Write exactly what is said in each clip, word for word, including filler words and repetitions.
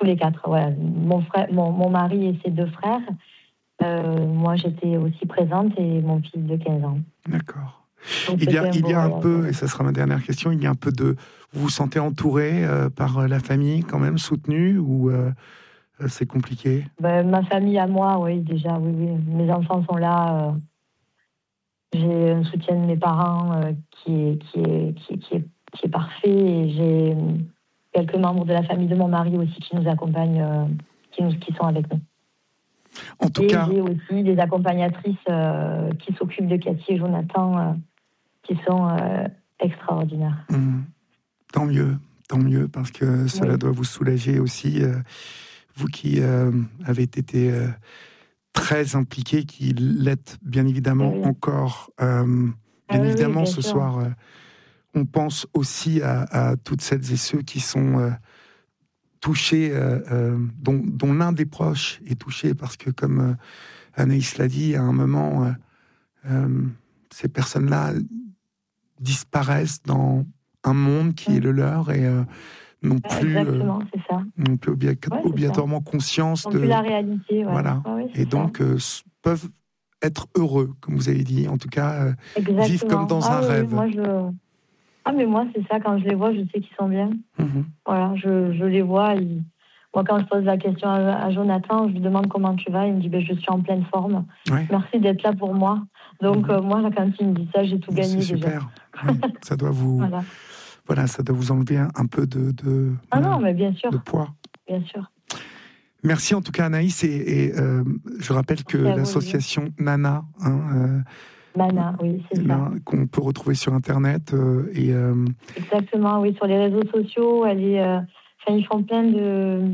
tous les quatre, ouais. Mon frère, mon, mon mari et ses deux frères. Euh, moi, j'étais aussi présente et mon fils de quinze ans. D'accord. Donc, il y a, un il y a un voyage. peu, et ça sera ma dernière question, il y a un peu de... Vous vous sentez entouré euh, par la famille, quand même, soutenu, ou euh, c'est compliqué? Ben, ma famille à moi, oui, déjà, oui, oui. Mes enfants sont là. Euh, j'ai un soutien de mes parents euh, qui, est, qui, est, qui, est, qui, est, qui est parfait. Et j'ai quelques membres de la famille de mon mari aussi qui nous accompagnent, euh, qui, nous, qui sont avec nous. En tout et cas... j'ai aussi des accompagnatrices euh, qui s'occupent de Cathy et Jonathan, euh, qui sont euh, extraordinaires. Mmh. Tant mieux, tant mieux, parce que cela oui. doit vous soulager aussi, euh, vous qui euh, avez été euh, très impliqué, qui l'êtes bien évidemment oui. encore. Euh, bien ah, oui, évidemment, oui, bien ce sûr. soir, euh, on pense aussi à, à toutes celles et ceux qui sont euh, touchés, euh, euh, dont, dont l'un des proches est touché, parce que comme euh, Anaïs l'a dit, à un moment, euh, euh, ces personnes-là disparaissent dans un monde qui mmh. est le leur et euh, non plus, Exactement, euh, c'est ça. non plus obli- ouais, obligatoirement ça. conscience non de plus la réalité. Ouais. Voilà. Ah oui, et donc euh, peuvent être heureux, comme vous avez dit, en tout cas euh, vivre comme dans ah, un oui, rêve. Moi, je... Ah mais moi c'est ça, quand je les vois, je sais qu'ils sont bien. Mmh. Voilà, je, je les vois. Ils... Moi, quand je pose la question à, à Jonathan, je lui demande comment tu vas, il me dit ben, je suis en pleine forme. Ouais. Merci d'être là pour moi. Donc mmh. euh, moi, quand il me dit ça, j'ai tout gagné c'est déjà. Super. Oui, ça doit vous, voilà. voilà, ça doit vous enlever un, un peu de, de, ah voilà, non, mais bien sûr. de poids. Bien sûr. Merci en tout cas Anaïs et, et euh, je rappelle que Merci l'association Nana, hein, euh, Nana, oui, c'est ça. Qu'on peut retrouver sur Internet euh, et euh... exactement, oui, sur les réseaux sociaux, elle est. Euh, enfin, ils font plein de.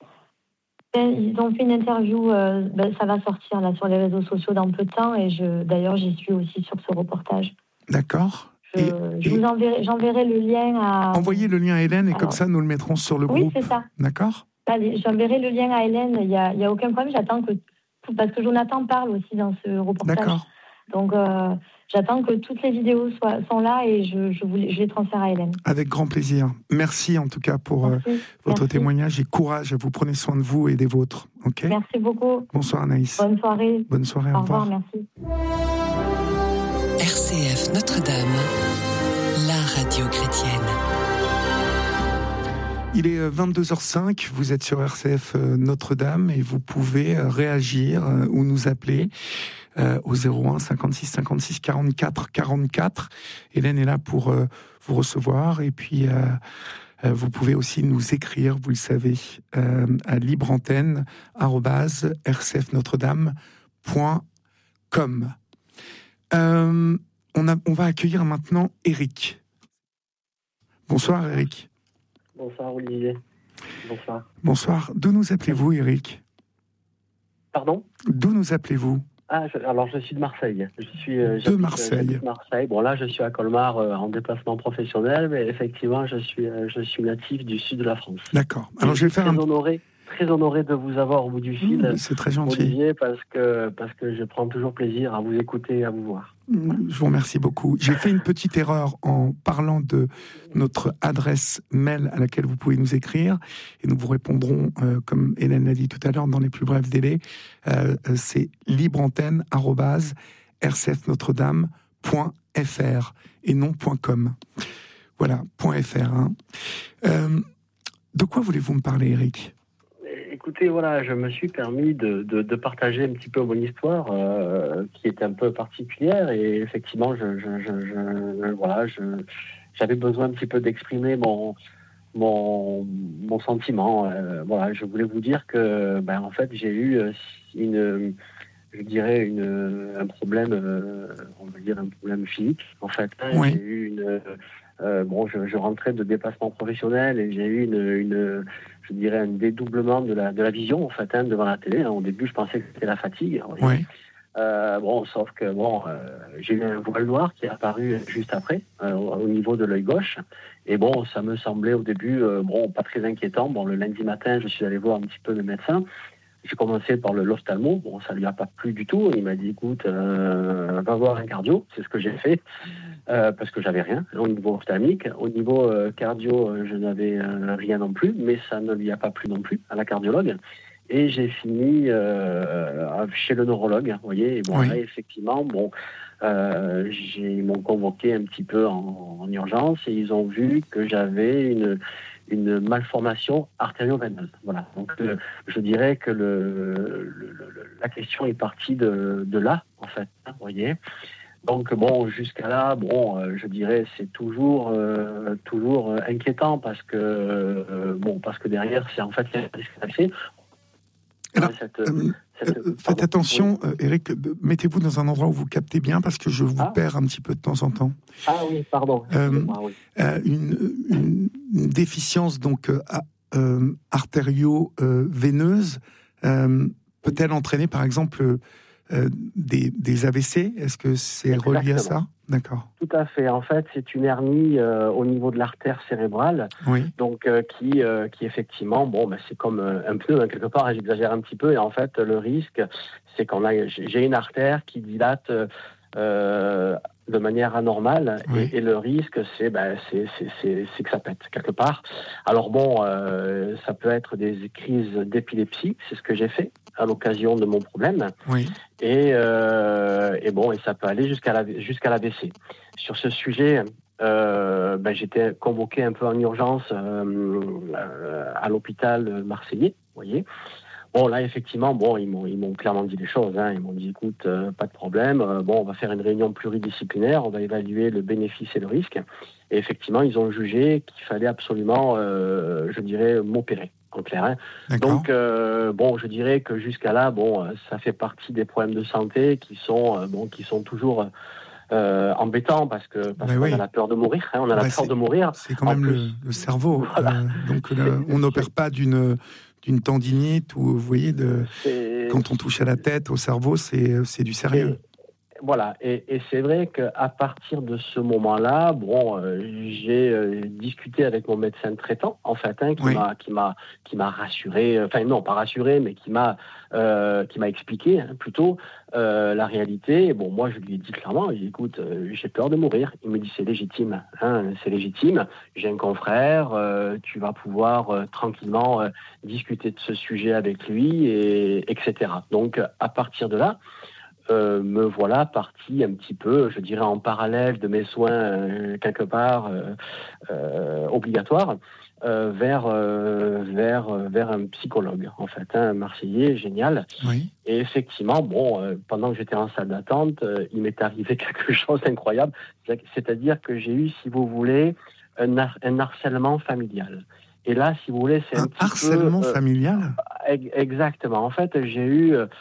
Ils ont fait une interview, euh, ben, ça va sortir là sur les réseaux sociaux dans peu de temps et je, d'ailleurs j'y suis aussi sur ce reportage. D'accord. Je, et, je et vous enverrai, j'enverrai le lien à. Envoyez le lien à Hélène et Alors, comme ça nous le mettrons sur le oui, groupe. Oui, c'est ça. D'accord. Allez, j'enverrai le lien à Hélène. Il y a, il y a aucun problème. J'attends que parce que Jonathan parle aussi dans ce reportage. D'accord. Donc euh, j'attends que toutes les vidéos soient sont là et je, je, vous, je les transfère à Hélène. Avec grand plaisir. Merci en tout cas pour euh, votre Merci. témoignage et courage. Vous prenez soin de vous et des vôtres. Ok. Merci beaucoup. Bonsoir Anaïs. Bonne soirée. Bonne soirée. Au, au revoir. revoir. Merci. R C F Notre-Dame, la radio chrétienne. Il est vingt-deux heures cinq, vous êtes sur R C F Notre-Dame et vous pouvez réagir ou nous appeler au zéro un cinquante-six cinquante-six quarante-quatre quarante-quatre. Hélène est là pour vous recevoir et puis vous pouvez aussi nous écrire, vous le savez, à libreantenne arobase r c f notre dame point com. Euh, on, a, on va accueillir maintenant Eric. Bonsoir Eric. Bonsoir Olivier. Bonsoir. Bonsoir. D'où nous appelez-vous, Eric ? Pardon ? D'où nous appelez-vous ? Ah, je, alors je suis de Marseille. Je suis euh, de Marseille. Marseille. Bon là, je suis à Colmar euh, en déplacement professionnel, mais effectivement, je suis euh, je suis natif du sud de la France. D'accord. Alors je vais faire très un honoré, très honoré de vous avoir au bout du fil. Mmh, c'est très gentil. Olivier, parce que parce que je prends toujours plaisir à vous écouter et à vous voir. Je vous remercie beaucoup. J'ai fait une petite erreur en parlant de notre adresse mail à laquelle vous pouvez nous écrire et nous vous répondrons, euh, comme Hélène l'a dit tout à l'heure, dans les plus brefs délais. Euh, c'est libreantenne arobase r c f notre dame point f r et non .com. Voilà, .fr. Hein. Euh, de quoi voulez-vous me parler, Eric ? Écoutez, voilà, je me suis permis de, de, de partager un petit peu mon histoire euh, qui est un peu particulière et effectivement, je, je, je, je, voilà, je, j'avais besoin un petit peu d'exprimer mon, mon, mon sentiment. Euh, voilà, je voulais vous dire que, ben, en fait, j'ai eu une, je dirais, une, un problème, euh, on va dire un problème physique, en fait. Hein, oui. J'ai eu une... Euh, bon, je, je rentrais de déplacement professionnel et j'ai eu une, une, je dirais, un dédoublement de la, de la vision, en fait, hein, devant la télé. Hein. Au début, je pensais que c'était la fatigue. Oui. Euh, bon, sauf que bon, euh, j'ai eu un voile noir qui est apparu juste après, euh, au niveau de l'œil gauche. Et bon, ça me semblait au début, euh, bon, pas très inquiétant. Bon, le lundi matin, je suis allé voir un petit peu le médecin. j'ai commencé par le l'ophtalmo. Bon, ça lui a pas plu du tout. Il m'a dit, écoute, euh, va voir un cardio. C'est ce que j'ai fait euh, parce que j'avais rien au niveau ophtalmique. Au niveau euh, cardio, euh, je n'avais euh, rien non plus, mais ça ne lui a pas plu non plus à la cardiologue. Et j'ai fini euh, chez le neurologue, vous voyez. Et bon, oui. Là, effectivement, bon, euh, j'ai, ils m'ont convoqué un petit peu en, en urgence et ils ont vu que j'avais une, une malformation artério-veineuse. Voilà. Donc, euh, je dirais que le, le, le, la question est partie de, de là, en fait, hein, vous voyez. Donc, bon, jusqu'à là, bon, euh, je dirais, c'est toujours, euh, toujours inquiétant parce que, euh, bon, parce que derrière, c'est en fait ce qui a fait. Alors, cette, euh, cette... Euh, faites attention, oui. euh, Eric, mettez-vous dans un endroit où vous captez bien parce que je vous ah. perds un petit peu de temps en temps. Ah oui, pardon. Euh, oui. euh, une, une, une déficience donc euh, artério-veineuse euh, peut-elle entraîner par exemple euh, des, des A V C? Est-ce que c'est Exactement. relié à ça? D'accord. Tout à fait. En fait, c'est une hernie euh, au niveau de l'artère cérébrale, oui. donc euh, qui, euh, qui effectivement, bon, ben, c'est comme euh, un pneu hein, quelque part. Hein, j'exagère un petit peu. Et en fait, le risque, c'est qu'on a, j'ai une artère qui dilate euh, de manière anormale, oui. et, et le risque, c'est, ben, c'est, c'est, c'est, c'est que ça pète quelque part. Alors bon, euh, ça peut être des crises d'épilepsie. C'est ce que j'ai fait à l'occasion de mon problème. Oui. Et, euh, et bon, et ça peut aller jusqu'à la, jusqu'à l'A V C. Sur ce sujet, euh, ben, j'étais convoqué un peu en urgence euh, euh, à l'hôpital marseillais, vous voyez. Bon, là, effectivement, bon, ils m'ont, ils m'ont clairement dit les choses. Hein. Ils m'ont dit, écoute, euh, pas de problème. Euh, bon, on va faire une réunion pluridisciplinaire. On va évaluer le bénéfice et le risque. Et effectivement, ils ont jugé qu'il fallait absolument, euh, je dirais, m'opérer. En clair, hein. Donc euh, bon, je dirais que jusqu'à là, bon, ça fait partie des problèmes de santé qui sont euh, bon, qui sont toujours euh, embêtants parce que parce qu'on oui. a la peur de mourir, hein, on a bah, la peur de mourir. C'est quand en même le, le cerveau. Voilà. Euh, donc là, on n'opère pas d'une d'une tendinite ou vous voyez de c'est... quand on touche à la tête, au cerveau, c'est c'est du sérieux. Et... Voilà, et, et c'est vrai qu'à partir de ce moment-là, bon, euh, j'ai euh, discuté avec mon médecin traitant, en fait, hein, qui oui. m'a, qui m'a, qui m'a rassuré, enfin non, pas rassuré, mais qui m'a, euh, qui m'a expliqué hein, plutôt euh, la réalité. Et bon, moi, je lui ai dit clairement, j'ai dit, écoute, euh, j'ai peur de mourir. Il me dit, c'est légitime, hein, c'est légitime. J'ai un confrère, euh, tu vas pouvoir euh, tranquillement euh, discuter de ce sujet avec lui, et et cetera. Donc, à partir de là. Euh, me voilà parti un petit peu, je dirais en parallèle de mes soins euh, quelque part euh, euh, obligatoires euh, vers euh, vers vers un psychologue en fait, hein, un Marseillais génial. Oui. Et effectivement, bon, euh, pendant que j'étais en salle d'attente, euh, il m'est arrivé quelque chose d'incroyable, c'est-à-dire que j'ai eu, si vous voulez, un, har- un harcèlement familial. Et là, si vous voulez, c'est un, un petit harcèlement peu, euh, familial. Exactement. En fait, j'ai eu euh,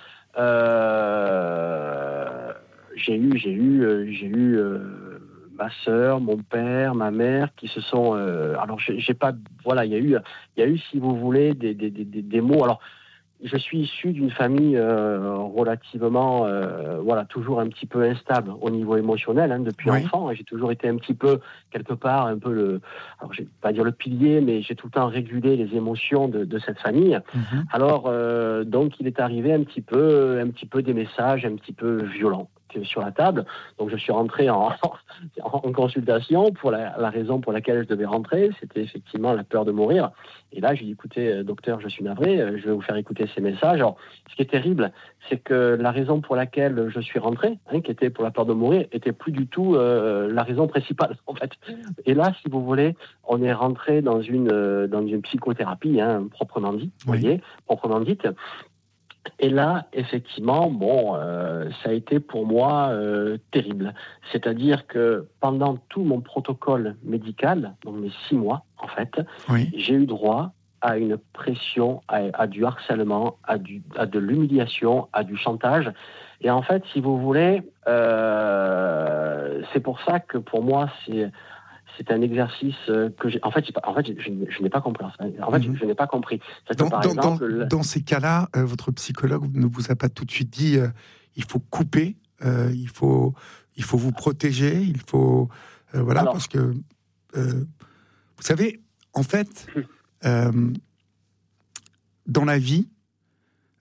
Euh, j'ai eu, j'ai eu, euh, j'ai eu euh, ma sœur, mon père, ma mère qui se sont. Euh, alors, j'ai, j'ai pas. Voilà, il y a eu, il y a eu, si vous voulez, des, des, des, des mots. Alors, je suis issu d'une famille euh, relativement, euh, voilà, toujours un petit peu instable au niveau émotionnel hein, depuis oui. enfant. J'ai toujours été un petit peu quelque part, un peu le, alors je vais pas dire le pilier, mais j'ai tout le temps régulé les émotions de, de cette famille. Mm-hmm. Alors euh, donc il est arrivé un petit peu, un petit peu des messages un petit peu violents sur la table. Donc je suis rentré en, en consultation pour la, la raison pour laquelle je devais rentrer, c'était effectivement la peur de mourir. Et là, j'ai dit, écoutez, docteur, je suis navré, je vais vous faire écouter ces messages. Alors, ce qui est terrible, c'est que la raison pour laquelle je suis rentré, hein, qui était pour la peur de mourir, était plus du tout euh, la raison principale, en fait. Et là, si vous voulez, on est rentré dans une, euh, dans une psychothérapie, hein, proprement dit, vous oui. voyez, proprement dite. Et là, effectivement, bon, euh, ça a été pour moi euh, terrible. C'est-à-dire que pendant tout mon protocole médical, donc mes six mois, en fait, oui. j'ai eu droit à une pression, à, à du harcèlement, à, du, à de l'humiliation, à du chantage. Et en fait, si vous voulez, euh, c'est pour ça que pour moi, c'est... C'est un exercice que j'ai. En fait, j'ai pas, en fait, je, je n'ai pas compris. En fait, mm-hmm. je, je n'ai pas compris. Dans, par dans, exemple, dans, le... dans ces cas-là, euh, votre psychologue ne vous a pas tout de suite dit euh, il faut couper, euh, il faut, il faut vous protéger, il faut, euh, voilà, Alors... parce que euh, vous savez, en fait, euh, dans la vie,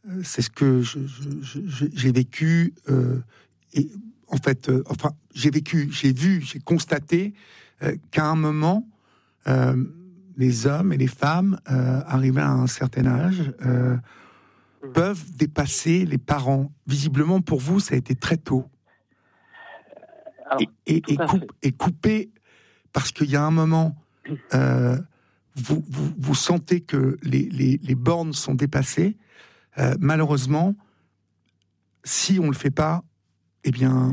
c'est ce que je, je, je, j'ai vécu. Euh, et en fait, euh, enfin, j'ai vécu, j'ai vu, j'ai constaté euh, qu'à un moment, euh, les hommes et les femmes, euh, arrivés à un certain âge, euh, peuvent dépasser les parents. Visiblement, pour vous, ça a été très tôt. Alors, et, et, et, coupe, et couper, parce qu'il y a un moment, euh, vous, vous, vous sentez que les, les, les bornes sont dépassées. Euh, malheureusement, si on ne le fait pas, eh bien,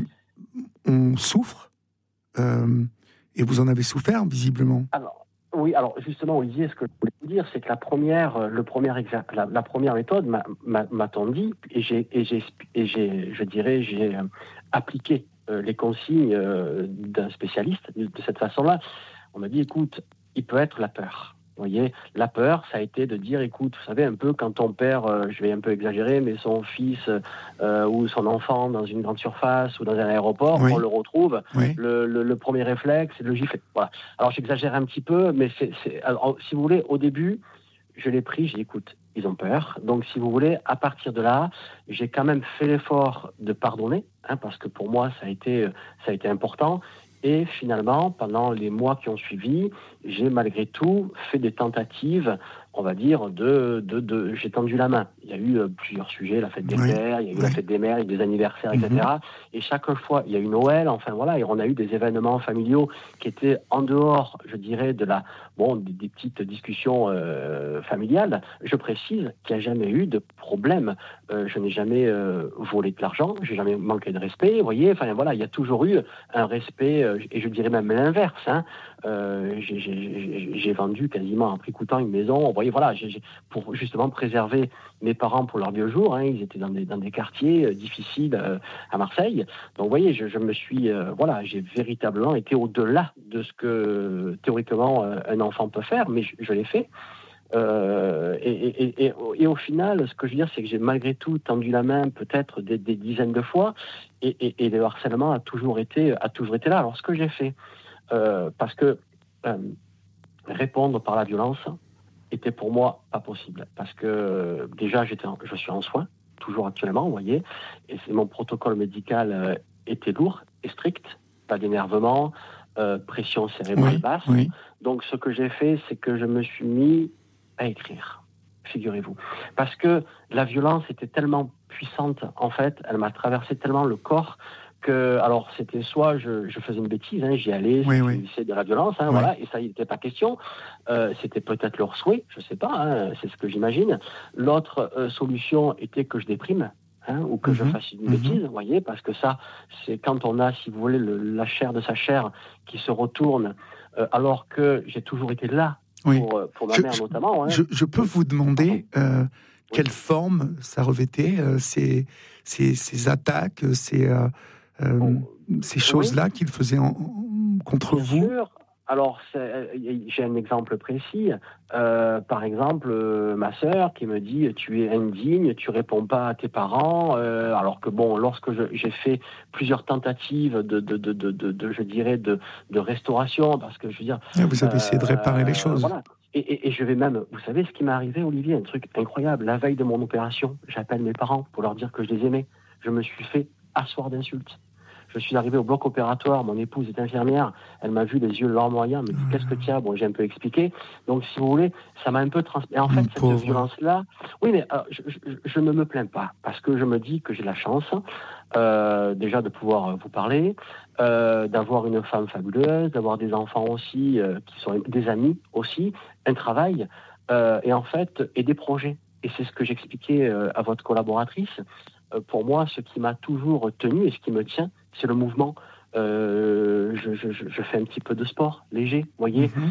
on souffre. Euh, et vous en avez souffert, visiblement. Alors, oui, alors justement, Olivier, ce que je voulais vous dire, c'est que la première, le premier exa- la, la première méthode, m'a, m'a, m'a-t-on dit, et j'ai, et j'ai, et j'ai, je dirais, j'ai euh, appliqué euh, les consignes euh, d'un spécialiste de, de cette façon-là. On m'a dit, écoute, il peut être la peur. Vous voyez, la peur, ça a été de dire, écoute, vous savez, un peu quand ton père, euh, je vais un peu exagérer, mais son fils euh, ou son enfant dans une grande surface ou dans un aéroport, oui. on le retrouve, oui. le, le, le premier réflexe, c'est de le gifler. Voilà. Alors j'exagère un petit peu, mais c'est, c'est, alors, si vous voulez, au début, je l'ai pris, j'ai dit, écoute, ils ont peur. Donc, si vous voulez, à partir de là, j'ai quand même fait l'effort de pardonner, hein, parce que pour moi, ça a été, ça a été important. Et finalement, pendant les mois qui ont suivi, j'ai malgré tout fait des tentatives, on va dire, de, de, de j'ai tendu la main. Il y a eu euh, plusieurs sujets, la fête des oui. pères, il y a eu oui. la fête des mères, il y a eu des anniversaires, mm-hmm. et cetera. Et chaque fois, il y a eu Noël, enfin voilà, et on a eu des événements familiaux qui étaient en dehors, je dirais, de la, bon, des, des petites discussions euh, familiales. Je précise qu'il n'y a jamais eu de problème. Euh, je n'ai jamais euh, volé de l'argent, je n'ai jamais manqué de respect, vous voyez, enfin voilà, il y a toujours eu un respect, euh, et je dirais même l'inverse, hein. Euh, j'ai, j'ai, j'ai vendu quasiment à prix coûtant une maison. Vous voyez, voilà, j'ai, j'ai, pour justement préserver mes parents pour leur vieux jour. Hein, ils étaient dans des, dans des quartiers euh, difficiles euh, à Marseille. Donc, vous voyez, je, je me suis, euh, voilà, j'ai véritablement été au-delà de ce que théoriquement euh, un enfant peut faire, mais je, je l'ai fait. Euh, et, et, et, et au final, ce que je veux dire, c'est que j'ai malgré tout tendu la main peut-être des, des dizaines de fois, et, et, et le harcèlement a toujours été, a toujours été là. Alors, ce que j'ai fait. Euh, parce que euh, répondre par la violence était pour moi pas possible. Parce que euh, déjà, j'étais en, je suis en soins, toujours actuellement, vous voyez, et c'est, mon protocole médical euh, était lourd et strict, pas d'énervement, euh, pression cérébrale oui, basse. Oui. Donc, ce que j'ai fait, c'est que je me suis mis à écrire, figurez-vous. Parce que la violence était tellement puissante, en fait, elle m'a traversé tellement le corps. Que, alors, c'était soit je, je faisais une bêtise, hein, j'y allais, oui, oui. c'est de la violence, hein, oui. voilà, et ça, il n'était pas question. Euh, c'était peut-être leur souhait, je ne sais pas, hein, c'est ce que j'imagine. L'autre euh, solution était que je déprime, hein, ou que mm-hmm. je fasse une bêtise, mm-hmm. vous voyez, parce que ça, c'est quand on a, si vous voulez, le, la chair de sa chair qui se retourne, euh, alors que j'ai toujours été là, oui. pour, pour ma je, mère je, notamment. Hein. Je, je peux vous demander euh, oui. quelle forme ça revêtait, euh, ces, ces, ces attaques, ces... Euh, Euh, bon, ces choses-là oui. qu'il faisait en, en, contre Bien vous sûr. Alors, c'est, j'ai un exemple précis. Euh, par exemple, euh, ma sœur qui me dit « tu es indigne, tu réponds pas à tes parents euh, ». Alors que bon, lorsque je, j'ai fait plusieurs tentatives de, de, de, de, de, de je dirais, de, de restauration, parce que je veux dire... Vous avez euh, essayé de réparer les choses. Voilà. Et, et, et je vais même... Vous savez ce qui m'est arrivé, Olivier ? Un truc incroyable. La veille de mon opération, j'appelle mes parents pour leur dire que je les aimais. Je me suis fait asseoir d'insultes. Je suis arrivé au bloc opératoire, mon épouse est infirmière, elle m'a vu les yeux larmoyants, elle me dit « qu'est-ce que tu as ?» Bon, j'ai un peu expliqué. Donc, si vous voulez, ça m'a un peu transmis. En fait, cette pauvre. violence-là... Oui, mais euh, je, je, je ne me plains pas, parce que je me dis que j'ai la chance, euh, déjà, de pouvoir vous parler, euh, d'avoir une femme fabuleuse, d'avoir des enfants aussi, euh, qui sont des amis aussi, un travail, euh, et en fait, et des projets. Et c'est ce que j'expliquais euh, à votre collaboratrice. Euh, pour moi, ce qui m'a toujours tenu et ce qui me tient, c'est le mouvement. Euh, je, je, je fais un petit peu de sport léger, vous voyez. Mm-hmm.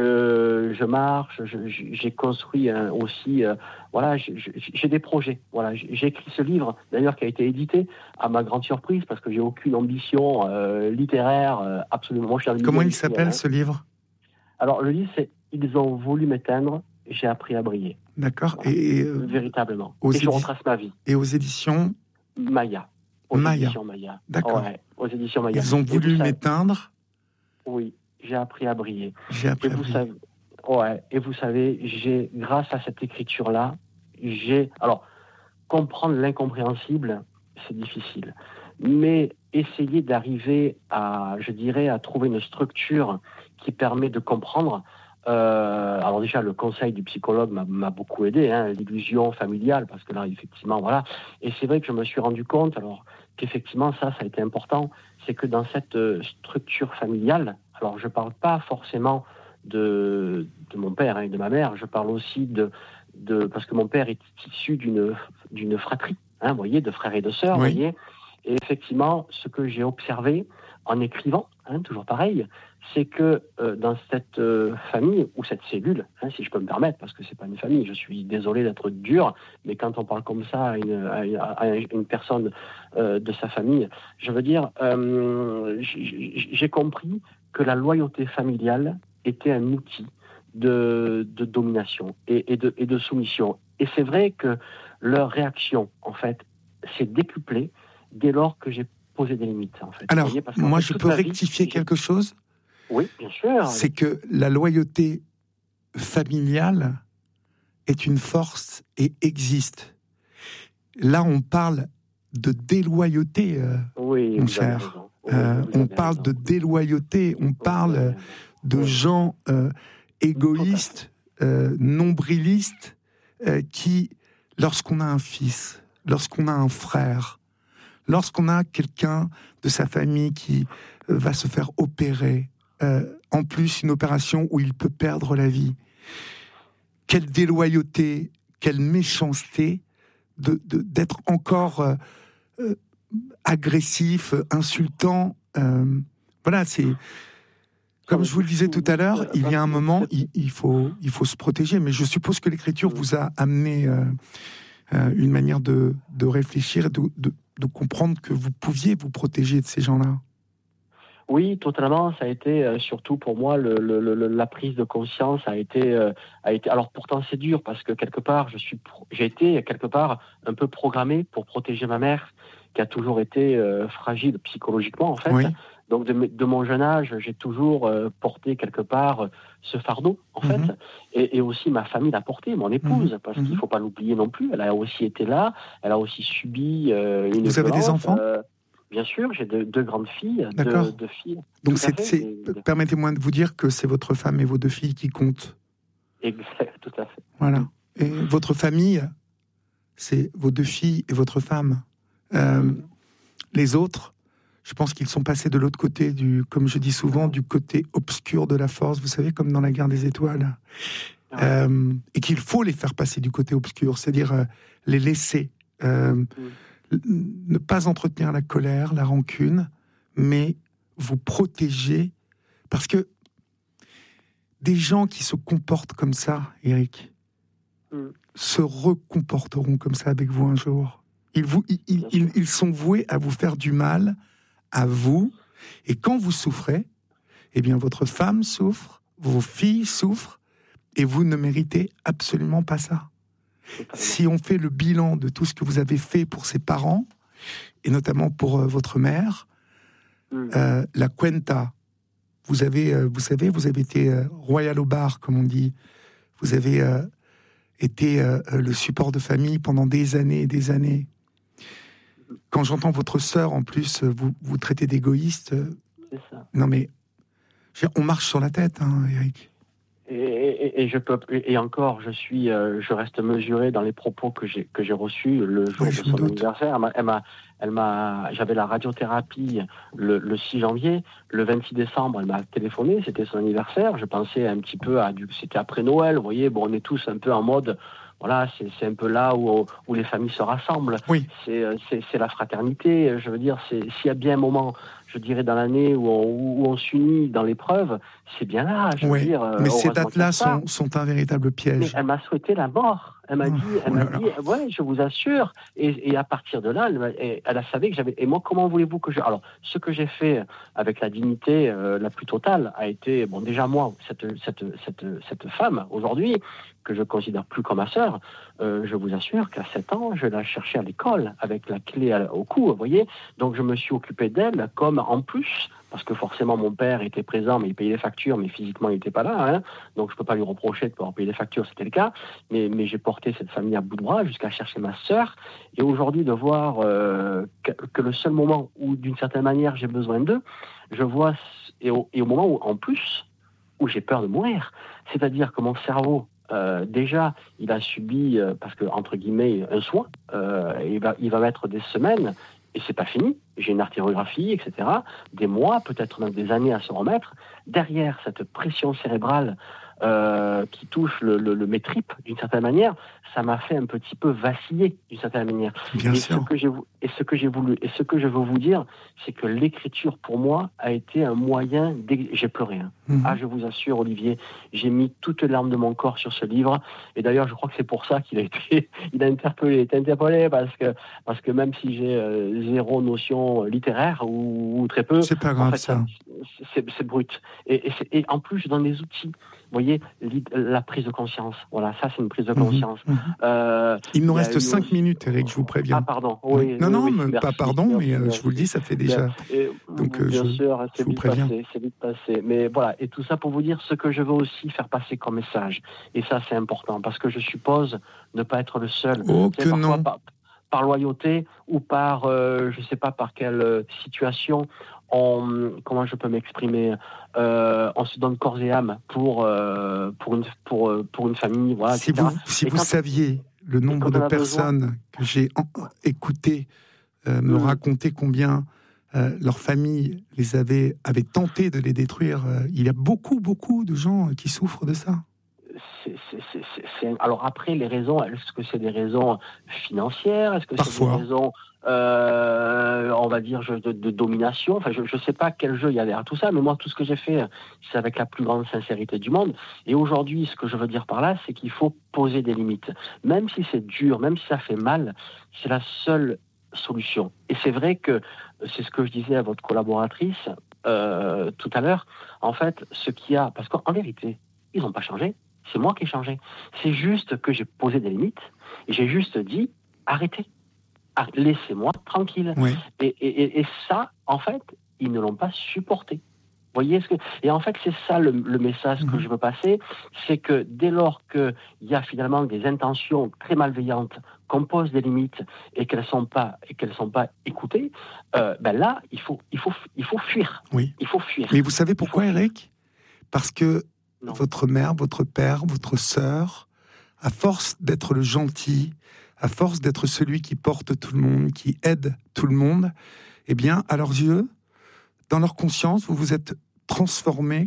Je, je marche, je, j'ai construit un, aussi, euh, voilà, j'ai, j'ai des projets. Voilà, j'ai écrit ce livre, d'ailleurs, qui a été édité à ma grande surprise, parce que j'ai aucune ambition euh, littéraire, euh, absolument. Moi, je suis Comment il s'appelle, hein. ce livre ? Alors, le livre, c'est « Ils ont voulu m'éteindre, j'ai appris à briller ». D'accord. Voilà. Et euh, véritablement. Et édi- je retrace ma vie. Et aux éditions Maya. Aux Maya. éditions Maya. D'accord. Ouais, aux éditions Maya. Ils ont voulu m'éteindre. Oui, j'ai appris à briller. J'ai appris et à vous briller. Savez, ouais, et vous savez, j'ai, grâce à cette écriture-là, j'ai... Alors, comprendre l'incompréhensible, c'est difficile. Mais essayer d'arriver à, je dirais, à trouver une structure qui permet de comprendre. Euh, alors déjà, le conseil du psychologue m'a, m'a beaucoup aidé, hein, l'illusion familiale, parce que là, effectivement, voilà. Et c'est vrai que je me suis rendu compte, alors qu'effectivement, ça, ça a été important, c'est que dans cette structure familiale, alors je ne parle pas forcément de, de mon père et hein, de ma mère, je parle aussi de, de... Parce que mon père est issu d'une, d'une fratrie, hein, vous voyez, de frères et de sœurs, oui. vous voyez. Et effectivement, ce que j'ai observé en écrivant, hein, toujours pareil, c'est que euh, dans cette euh, famille, ou cette cellule, hein, si je peux me permettre, parce que c'est pas une famille, je suis désolé d'être dur, mais quand on parle comme ça à une, à, à une personne euh, de sa famille, je veux dire, euh, j'ai, j'ai compris que la loyauté familiale était un outil de, de domination et, et, de, et de soumission. Et c'est vrai que leur réaction, en fait, s'est décuplée dès lors que j'ai posé des limites, en fait. Alors, voyez, parce moi, fait, je peux rectifier vie, quelque chose ? Oui, bien sûr. C'est que la loyauté familiale est une force et existe. Là, on parle de déloyauté, euh, oui, mon cher. Oui, euh, on parle raison. de déloyauté, on parle oui, de oui. gens euh, égoïstes, euh, nombrilistes, euh, qui, lorsqu'on a un fils, lorsqu'on a un frère, lorsqu'on a quelqu'un de sa famille qui euh, va se faire opérer, euh, en plus une opération où il peut perdre la vie, quelle déloyauté, quelle méchanceté de, de, d'être encore euh, euh, agressif, insultant. Euh, voilà, c'est... Comme je vous le disais tout à l'heure, il y a un moment, il, il, faut, il faut se protéger. Mais je suppose que l'écriture vous a amené euh, euh, une manière de, de réfléchir, de, de, de comprendre que vous pouviez vous protéger de ces gens-là. Oui, totalement. Ça a été euh, surtout pour moi le, le, le, la prise de conscience a été euh, a été. Alors pourtant c'est dur parce que quelque part je suis pro... j'ai été quelque part un peu programmé pour protéger ma mère qui a toujours été euh, fragile psychologiquement en fait. Oui. Donc de, de mon jeune âge j'ai toujours euh, porté quelque part ce fardeau en mm-hmm. fait et, et aussi ma famille l'a porté, mon épouse mm-hmm. parce qu'il faut pas l'oublier non plus. Elle a aussi été là, elle a aussi subi euh, une. Vous avez des enfants? euh, Bien sûr, j'ai deux, deux grandes filles, deux, deux filles. Donc, c'est, fait, c'est, des... permettez-moi de vous dire que c'est votre femme et vos deux filles qui comptent. Exact, tout à fait. Voilà. Et votre famille, c'est vos deux filles et votre femme. Euh, mmh. Les autres, je pense qu'ils sont passés de l'autre côté, du, comme je dis souvent, du côté obscur de la force, vous savez, comme dans la guerre des étoiles. Ah. Euh, et qu'il faut les faire passer du côté obscur, c'est-à-dire euh, les laisser... Euh, mmh. Ne pas entretenir la colère, la rancune, mais vous protéger. Parce que des gens qui se comportent comme ça, Eric, mm. se recomporteront comme ça avec vous un jour. Ils, vous, ils, ils, ils, ils sont voués à vous faire du mal, à vous. Et quand vous souffrez, eh bien votre femme souffre, vos filles souffrent, et vous ne méritez absolument pas ça. Si on fait le bilan de tout ce que vous avez fait pour ses parents, et notamment pour euh, votre mère, mmh. euh, la cuenta, vous avez, euh, vous savez, vous avez été euh, royal au bar, comme on dit. Vous avez euh, été euh, le support de famille pendant des années et des années. Quand j'entends votre sœur, en plus, vous, vous traitez d'égoïste, euh, c'est ça. Non mais, on marche sur la tête, hein, Eric. Et, et, et je peux et encore je suis euh, je reste mesuré dans les propos que j'ai que j'ai reçus le jour oui, de son anniversaire. Elle m'a, elle m'a, elle m'a j'avais la radiothérapie le, le six janvier, le vingt-six décembre elle m'a téléphoné, c'était son anniversaire. Je pensais un petit peu à du c'était après Noël, vous voyez, bon on est tous un peu en mode voilà, c'est, c'est un peu là où, où les familles se rassemblent. Oui. C'est, c'est, c'est la fraternité. Je veux dire, c'est, s'il y a bien un moment, je dirais, dans l'année où on, où on s'unit dans l'épreuve, c'est bien là. Je oui. veux dire, mais ces dates-là sont, sont un véritable piège. Mais elle m'a souhaité la mort. Elle m'a dit, elle oh m'a dit, ouais, je vous assure. Et, et à partir de là, elle, elle a savait que j'avais. Et moi, comment voulez-vous que je. Alors, ce que j'ai fait avec la dignité euh, la plus totale a été, bon, déjà moi, cette, cette, cette, cette femme aujourd'hui que je considère plus comme ma sœur, euh, je vous assure qu'à sept ans, je la cherchais à l'école avec la clé à, au cou, vous voyez. Donc je me suis occupé d'elle comme en plus, parce que forcément mon père était présent, mais il payait les factures, mais physiquement il n'était pas là, hein, donc je ne peux pas lui reprocher de pouvoir payer les factures, c'était le cas, mais, mais j'ai porté porté cette famille à bout de bras, jusqu'à chercher ma sœur. Et aujourd'hui, de voir euh, que, que le seul moment où, d'une certaine manière, j'ai besoin d'eux, je vois, et au, et au moment où, en plus, où j'ai peur de mourir. C'est-à-dire que mon cerveau, euh, déjà, il a subi, euh, parce que, entre guillemets, un soin, euh, il va, il va mettre des semaines, et c'est pas fini. J'ai une artériographie, et cetera. Des mois, peut-être même des années à se remettre. Derrière cette pression cérébrale euh, qui touche le, le, le, mes tripes, d'une certaine manière, ça m'a fait un petit peu vaciller, d'une certaine manière. Bien et, sûr. Ce que j'ai, et ce que j'ai voulu, et ce que je veux vous dire, c'est que l'écriture, pour moi, a été un moyen... D'ex... J'ai pleuré. Hein. Mm-hmm. Ah, je vous assure, Olivier, j'ai mis toutes les larmes de mon corps sur ce livre. Et d'ailleurs, je crois que c'est pour ça qu'il a été, il a interpellé, été interpellé, parce que, parce que même si j'ai euh, zéro notion littéraire, ou, ou très peu... C'est pas grave, en fait, ça. C'est, c'est brut. Et, et, c'est, et en plus, je donne des outils. Vous voyez, la prise de conscience. Voilà, ça, c'est une prise de conscience. Mmh, mmh. Euh, il nous reste cinq aussi... minutes, Eric, je vous préviens. Ah, pardon. Oui, non, oui, non, oui, mais merci, pas pardon, merci, mais merci. je vous le dis, ça fait déjà... Et, Donc, bien je, sûr, c'est je vous vite préviens. Passé, c'est vite passé. Mais voilà, et tout ça pour vous dire ce que je veux aussi faire passer comme message. Et ça, c'est important, parce que je suppose ne pas être le seul. Oh, que non. Par, par loyauté ou par, euh, je ne sais pas par quelle euh, situation... On, comment je peux m'exprimer, euh, on se donne corps et âme pour, euh, pour, une, pour, pour une famille. Voilà, si vous, si vous saviez le nombre de personnes besoin... que j'ai en, écoutées euh, me mmh. raconter combien euh, leur famille les avait, avait tenté de les détruire, euh, il y a beaucoup, beaucoup de gens qui souffrent de ça. C'est, c'est, c'est, c'est... Alors après, les raisons, est-ce que c'est des raisons financières? Est-ce que Parfois. c'est des raisons... Euh, on va dire de, de domination. Enfin, je ne sais pas quel jeu il y a derrière tout ça, mais moi, tout ce que j'ai fait, c'est avec la plus grande sincérité du monde. Et aujourd'hui, ce que je veux dire par là, c'est qu'il faut poser des limites. Même si c'est dur, même si ça fait mal, c'est la seule solution. Et c'est vrai que c'est ce que je disais à votre collaboratrice euh, tout à l'heure. En fait, ce qu'il y a... Parce qu'en vérité, ils n'ont pas changé. C'est moi qui ai changé. C'est juste que j'ai posé des limites et j'ai juste dit, arrêtez. Ah, laissez-moi tranquille. Oui. Et, et, et ça, en fait, ils ne l'ont pas supporté. Vous voyez ce que... Et en fait, c'est ça le, le message mmh. que je veux passer, c'est que dès lors qu'il y a finalement des intentions très malveillantes, qu'on pose des limites et qu'elles ne sont pas, et qu'elles sont pas écoutées, euh, ben là, il faut, il, faut, il faut fuir. Oui. Il faut fuir. Mais vous savez pourquoi, Eric ? Parce que non. votre mère, votre père, votre sœur, à force d'être le gentil, à force d'être celui qui porte tout le monde, qui aide tout le monde, eh bien, à leurs yeux, dans leur conscience, vous vous êtes transformé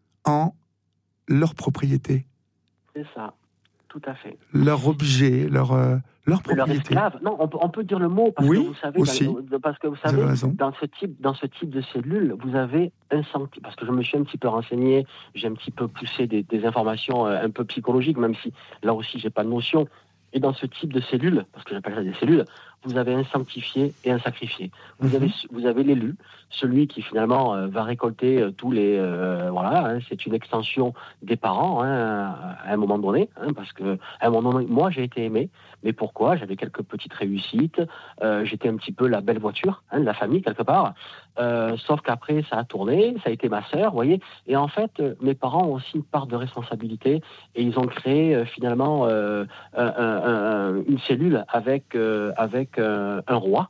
en leur propriété. C'est ça, tout à fait. Leur objet, leur, euh, leur propriété. Leur esclave. Non, on peut, on peut dire le mot, parce oui, que vous savez, aussi. Dans, parce que vous savez, dans ce type, dans ce type de cellules, vous avez un senti, parce que je me suis un petit peu renseigné, j'ai un petit peu poussé des, des informations un peu psychologiques, même si là aussi j'ai pas de notion. Et dans ce type de cellules, parce que j'appelle ça des cellules, vous avez un sanctifié et un sacrifié. Vous mmh. avez, vous avez l'élu, celui qui finalement euh, va récolter euh, tous les... Euh, voilà, hein, c'est une extension des parents hein, à un moment donné, hein, parce que à un moment donné, moi j'ai été aimé, mais pourquoi ? J'avais quelques petites réussites, euh, j'étais un petit peu la belle voiture hein, de la famille quelque part, euh, sauf qu'après ça a tourné, ça a été ma sœur, vous voyez, et en fait euh, mes parents ont aussi une part de responsabilité et ils ont créé euh, finalement euh, un, un, un, une cellule avec, euh, avec Euh, un roi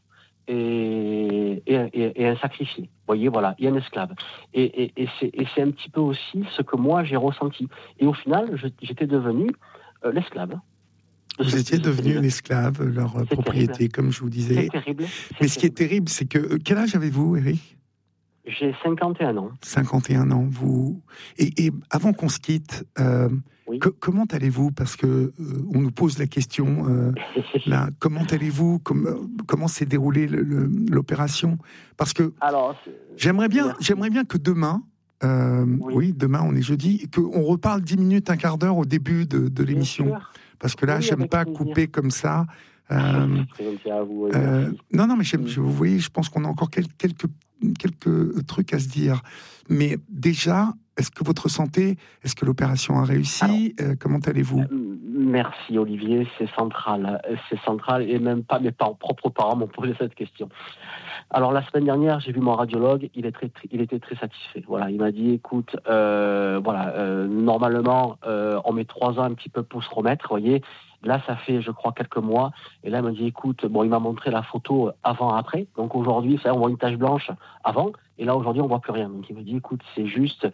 et, et, et, et un sacrifié. Vous voyez, voilà, il y a un esclave. Et, et, et, c'est, et c'est un petit peu aussi ce que moi j'ai ressenti. Et au final, je, j'étais devenu euh, l'esclave. Vous étiez devenu une esclave, leur c'est propriété, terrible. Comme je vous disais. C'est terrible. C'est Mais ce terrible. Qui est terrible, c'est que... Quel âge avez-vous, Eric ? J'ai cinquante et un ans. cinquante et un ans, vous... Et, et avant qu'on se quitte, euh, oui. que, comment allez-vous ? Parce que euh, on nous pose la question, euh, là, comment allez-vous ? Comme, comment s'est déroulée le, le, l'opération ? Parce que Alors, j'aimerais bien, j'aimerais bien que demain, euh, oui. oui, demain on est jeudi, qu'on reparle dix minutes, un quart d'heure au début de, de l'émission. Parce que là, oui, j'aime pas plaisir. Couper comme ça. Euh, vous, euh, non, non, mais j'aime, je, vous voyez, je pense qu'on a encore quelques... quelques quelques trucs à se dire. Mais déjà, est-ce que votre santé, est-ce que l'opération a réussi ? Alors, euh, comment allez-vous ? Merci Olivier, c'est central, c'est central et même pas mes parents, propres parents m'ont posé cette question. Alors la semaine dernière, j'ai vu mon radiologue, il, est très, il était très satisfait. Voilà, il m'a dit, écoute, euh, voilà, euh, normalement, euh, on met trois ans un petit peu pour se remettre, vous voyez. Là, ça fait, je crois, quelques mois. Et là, il m'a dit, écoute, bon, il m'a montré la photo avant-après. Donc aujourd'hui, ça, on voit une tache blanche avant. Et là, aujourd'hui, on voit plus rien. Donc il m'a dit, écoute, c'est juste...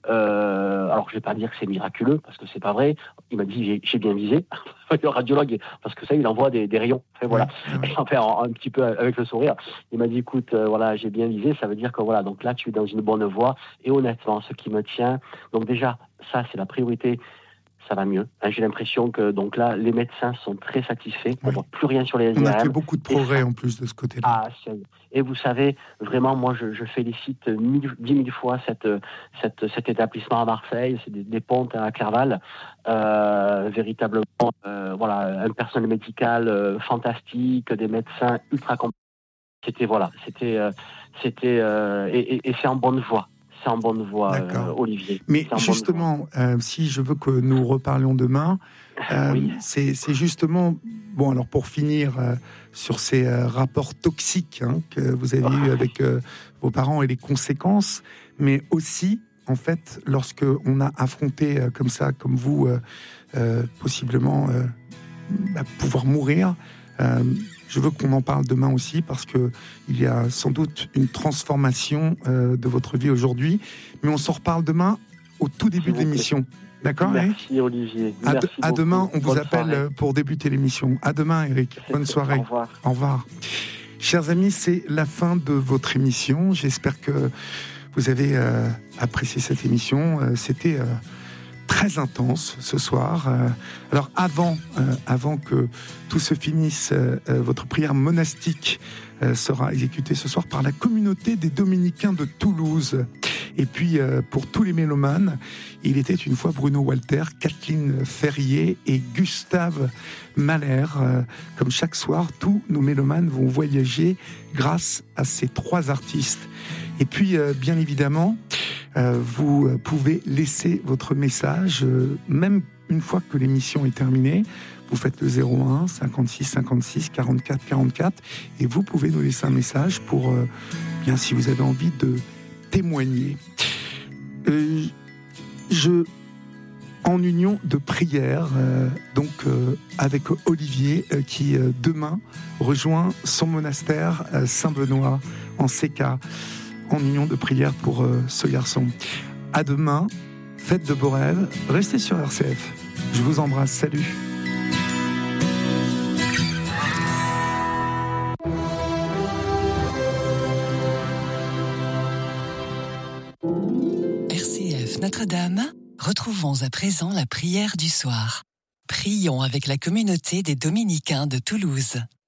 Euh, alors, je vais pas dire que c'est miraculeux, parce que c'est pas vrai. Il m'a dit, j'ai, j'ai bien visé. Le radiologue, parce que ça, il envoie des, des rayons. Enfin, voilà. Ouais. Et enfin, un, un petit peu avec le sourire. Il m'a dit, écoute, euh, voilà, j'ai bien visé. Ça veut dire que voilà, donc là, tu es dans une bonne voie. Et honnêtement, ce qui me tient... Donc déjà, ça, c'est la priorité. Ça va mieux. J'ai l'impression que donc là, les médecins sont très satisfaits. On ne voit plus rien sur les I R M. On a fait beaucoup de progrès ça, en plus de ce côté-là. Ah, et vous savez, vraiment, moi, je, je félicite mille, dix mille fois cette, cette, cet établissement à Marseille. C'est des, des pontes à Clerval. Euh, véritablement, euh, voilà, un personnel médical euh, fantastique, des médecins ultra compétents. C'était, voilà, c'était, euh, c'était, euh, et, et, et c'est en bonne voie. C'est en bonne voie, euh, Olivier. Mais justement, euh, si je veux que nous reparlions demain, euh, oui. c'est, c'est justement... Bon, alors pour finir euh, sur ces euh, rapports toxiques hein, que vous avez eus avec euh, vos parents et les conséquences, mais aussi, en fait, lorsque on a affronté euh, comme ça, comme vous, euh, euh, possiblement euh, bah, pouvoir mourir... Euh, Je veux qu'on en parle demain aussi parce que il y a sans doute une transformation euh, de votre vie aujourd'hui. Mais on s'en reparle demain au tout début de l'émission. D'accord, Merci Eric Olivier. À, Merci à demain, on Bonne vous appelle soirée. Pour débuter l'émission. À demain, Eric. Bonne soirée. Au revoir. Au revoir. Chers amis, c'est la fin de votre émission. J'espère que vous avez euh, apprécié cette émission. Euh, c'était... Euh, très intense ce soir. Euh, alors avant, euh, avant que tout se finisse, euh, euh, votre prière monastique euh, sera exécutée ce soir par la communauté des Dominicains de Toulouse. Et puis euh, pour tous les mélomanes, il était une fois Bruno Walter, Kathleen Ferrier et Gustave Mahler. Euh, comme chaque soir, tous nos mélomanes vont voyager grâce à ces trois artistes. Et puis, euh, bien évidemment, euh, vous pouvez laisser votre message, euh, même une fois que l'émission est terminée. Vous faites le zéro un cinquante-six cinquante-six quarante-quatre quarante-quatre et vous pouvez nous laisser un message pour, euh, bien, si vous avez envie de témoigner. Euh, je, en union de prière, euh, donc euh, avec Olivier, euh, qui euh, demain rejoint son monastère euh, Saint-Benoît en C K. En union de prière pour euh, ce garçon. À demain, faites de beaux rêves, restez sur R C F. Je vous embrasse, salut. R C F Notre-Dame, retrouvons à présent la prière du soir. Prions avec la communauté des Dominicains de Toulouse.